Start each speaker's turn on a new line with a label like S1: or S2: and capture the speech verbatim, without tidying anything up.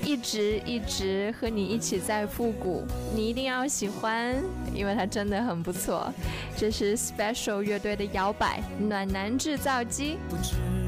S1: 一直一直和你一起在复古，你一定要喜欢，因为它真的很不错。这是 Special 乐队的摇摆暖男制造机。
S2: 不知